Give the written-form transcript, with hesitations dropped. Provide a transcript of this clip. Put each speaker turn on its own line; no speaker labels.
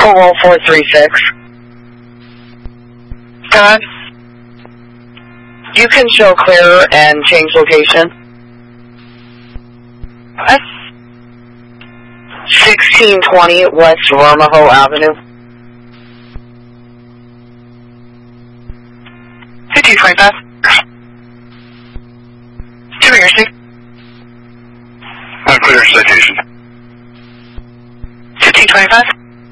roll 436.
Go ahead.
You can show clear and change location.
What?
1620 West Ramajo Avenue.
1525. To Mercy.
Clear citation.
1525.